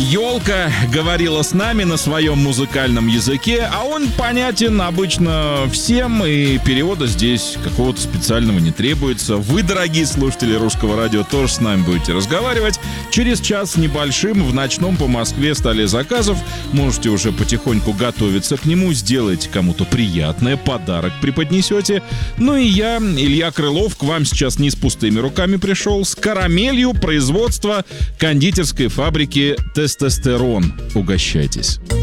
«Елка» говорила с нами на своем музыкальном языке, а он понятен обычно всем, и перевода здесь какого-то специального не требуется. Вы, дорогие слушатели Русского радио, тоже с нами будете разговаривать. Через час небольшим в ночном по Москве столе заказов можете уже потихоньку готовиться к нему, сделайте кому-то приятное, подарок преподнесете. Ну и я, Илья Крылов, к вам сейчас не с пустыми руками пришел, с карамелью производства кондитерской фабрики «Тестостерон». Угощайтесь.